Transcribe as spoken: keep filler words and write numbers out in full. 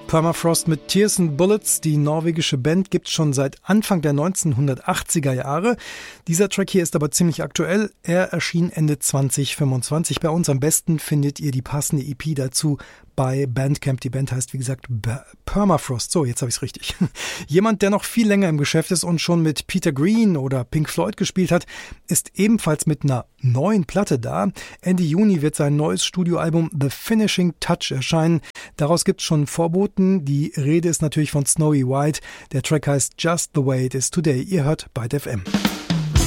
Permafrost mit Tears and Bullets. Die norwegische Band gibt's schon seit Anfang der neunzehnhundertachtziger Jahre. Dieser Track hier ist aber ziemlich aktuell. Er erschien Ende zwanzig fünfundzwanzig bei uns. Am besten findet ihr die passende E P dazu bei Bandcamp. Die Band heißt, wie gesagt, Permafrost. So, jetzt habe ich es richtig. Jemand, der noch viel länger im Geschäft ist und schon mit Peter Green oder Pink Floyd gespielt hat, ist ebenfalls mit einer neuen Platte da. Ende Juni wird sein neues Studioalbum The Finishing Touch erscheinen. Daraus gibt es schon Vorboten. Die Rede ist natürlich von Snowy White. Der Track heißt Just the Way It Is Today. Ihr hört Byte F M.